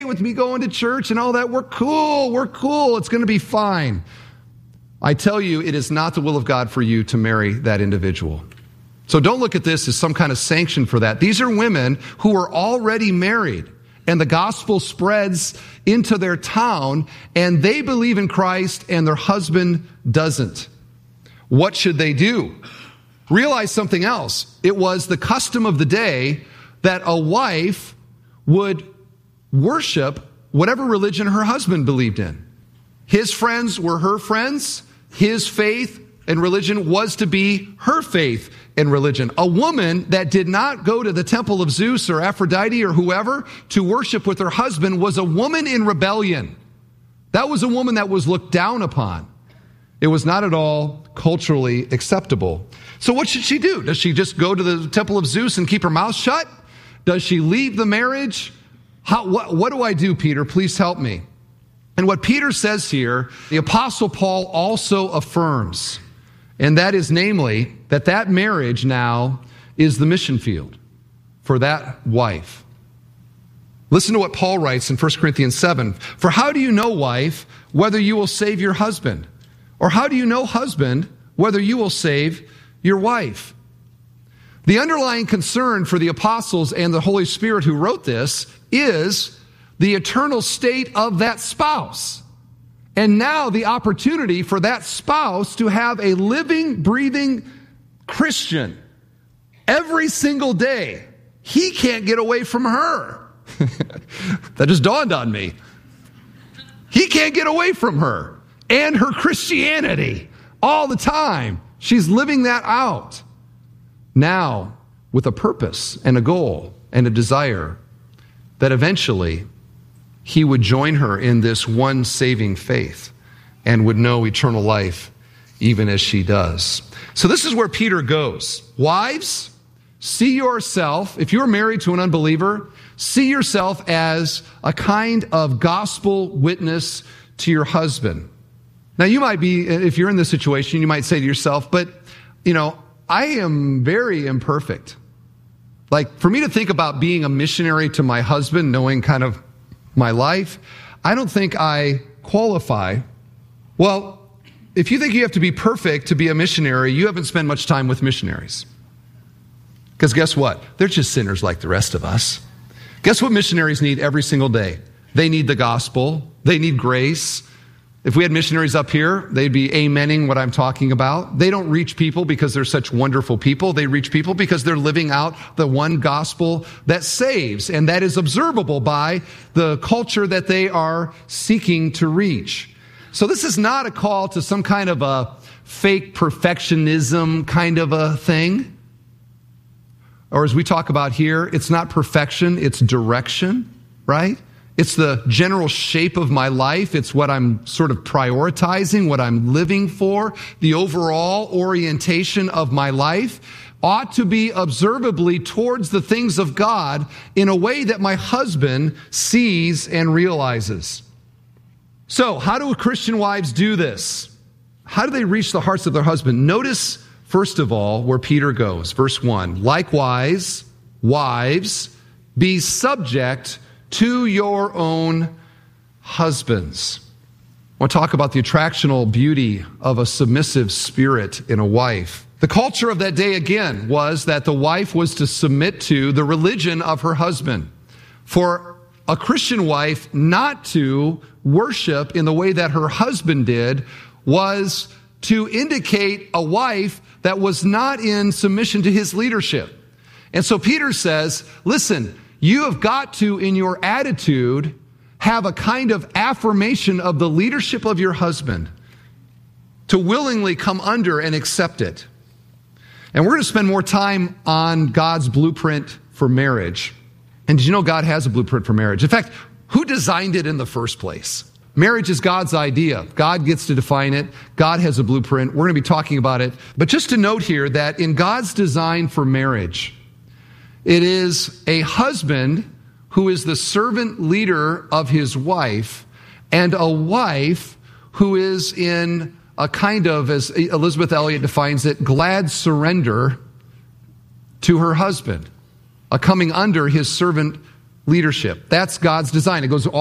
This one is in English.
with me going to church and all that. We're cool. It's going to be fine. I tell you, it is not the will of God for you to marry that individual. So don't look at this as some kind of sanction for that. These are women who are already married, and the gospel spreads into their town, and they believe in Christ, and their husband doesn't. What should they do? Realize something else. It was the custom of the day that a wife would worship whatever religion her husband believed in. His friends were her friends. His faith and religion was to be her faith and religion. A woman that did not go to the temple of Zeus or Aphrodite or whoever to worship with her husband was a woman in rebellion. That was a woman that was looked down upon. It was not at all culturally acceptable. So what should she do? Does she just go to the temple of Zeus and keep her mouth shut? Does she leave the marriage? What do I do, Peter? Please help me. And what Peter says here, the Apostle Paul also affirms, and that is namely that marriage now is the mission field for that wife. Listen to what Paul writes in 1 Corinthians 7. For how do you know, wife, whether you will save your husband? Or how do you know, husband, whether you will save your wife? The underlying concern for the apostles and the Holy Spirit who wrote this is the eternal state of that spouse. And now the opportunity for that spouse to have a living, breathing Christian every single day. He can't get away from her. That just dawned on me. He can't get away from her and her Christianity all the time. She's living that out. Now, with a purpose and a goal and a desire that eventually he would join her in this one saving faith and would know eternal life even as she does. So this is where Peter goes. Wives, see yourself, if you're married to an unbeliever, see yourself as a kind of gospel witness to your husband. Now you might be, if you're in this situation, you might say to yourself, but, I am very imperfect. Like, for me to think about being a missionary to my husband, knowing kind of my life, I don't think I qualify. Well, if you think you have to be perfect to be a missionary, you haven't spent much time with missionaries. Because guess what? They're just sinners like the rest of us. Guess what missionaries need every single day? They need the gospel. They need grace. If we had missionaries up here, they'd be amening what I'm talking about. They don't reach people because they're such wonderful people. They reach people because they're living out the one gospel that saves, and that is observable by the culture that they are seeking to reach. So this is not a call to some kind of a fake perfectionism kind of a thing. Or as we talk about here, it's not perfection, it's direction, right? It's the general shape of my life. It's what I'm sort of prioritizing, what I'm living for. The overall orientation of my life ought to be observably towards the things of God in a way that my husband sees and realizes. So, how do Christian wives do this? How do they reach the hearts of their husband? Notice, first of all, where Peter goes. Verse 1, likewise, wives, be subject to your own husbands. I want to talk about the attractional beauty of a submissive spirit in a wife. The culture of that day, again, was that the wife was to submit to the religion of her husband. For a Christian wife not to worship in the way that her husband did was to indicate a wife that was not in submission to his leadership. And so Peter says, listen, you have got to, in your attitude, have a kind of affirmation of the leadership of your husband to willingly come under and accept it. And we're going to spend more time on God's blueprint for marriage. And did you know God has a blueprint for marriage? In fact, who designed it in the first place? Marriage is God's idea. God gets to define it. God has a blueprint. We're going to be talking about it. But just to note here that in God's design for marriage, it is a husband who is the servant leader of his wife, and a wife who is in a kind of, as Elizabeth Elliot defines it, glad surrender to her husband, a coming under his servant leadership. That's God's design. It goes